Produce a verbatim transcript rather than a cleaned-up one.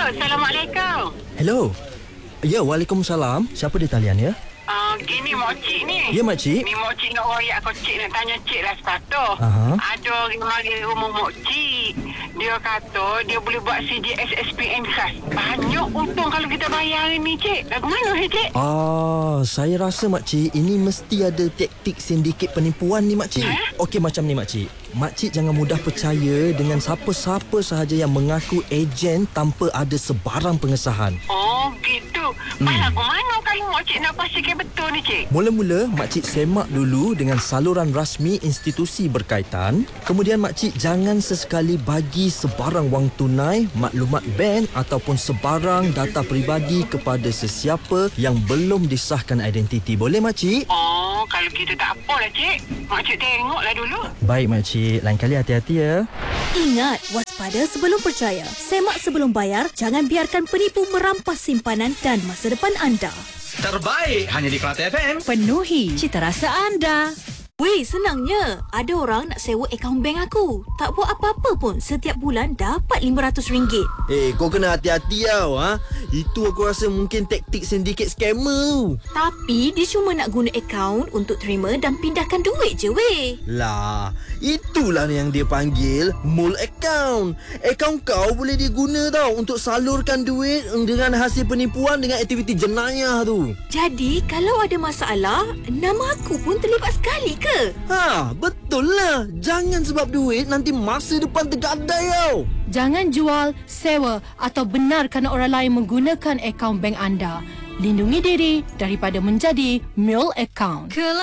Assalamualaikum. Hello. Ya, Waalaikumsalam. Siapa di talian ya? Uh, gini Mokcik ni. Ya, Makcik. Ni Mokcik nak royak kau cik nak tanya cik lah sepatut. Aha. Ada orang mari rumah Mokcik. Dia kata dia boleh buat C J S S P N khas. Banyak untung kalau kita bayar ni cik. Lagu mana eh cik? Ah, saya rasa Makcik ini mesti ada taktik sindiket penipuan ni Makcik. Ha? Okey macam ni Makcik. Makcik jangan mudah percaya dengan siapa-siapa sahaja yang mengaku ejen tanpa ada sebarang pengesahan. Oh gitu. Hmm. Lagu mana kalau Mokcik nak pastikan betul ni cik? Mula-mula Makcik semak dulu dengan saluran rasmi institusi berkaitan. Kemudian Makcik jangan sesekali bagi sebarang wang tunai, maklumat bank ataupun sebarang data peribadi kepada sesiapa yang belum disahkan identiti. Boleh Makcik? Oh, kalau gitu tak apalah cik. Makcik tengoklah dulu. Baik Makcik, lain kali hati-hati ya. Ingat, waspada sebelum percaya. Semak sebelum bayar. Jangan biarkan penipu merampas simpanan dan masa depan anda. Terbaik hanya di Kelate F M. Penuhi cita rasa anda. Weh, senangnya. Ada orang nak sewa akaun bank aku. Tak buat apa-apa pun. Setiap bulan dapat lima ratus ringgit. Eh, kau kena hati-hati tau. Ha? Itu aku rasa mungkin taktik sindiket scammer. Tapi dia cuma nak guna akaun untuk terima dan pindahkan duit je weh. Lah, itulah yang dia panggil mule account. Akaun kau boleh diguna tau untuk salurkan duit dengan hasil penipuan dengan aktiviti jenayah tu. Jadi, kalau ada masalah, nama aku pun terlibat sekali ke? Ha, betul lah. Jangan sebab duit nanti masa depan tergadai tau. Jangan jual, sewa atau benarkan orang lain menggunakan akaun bank anda. Lindungi diri daripada menjadi mule account.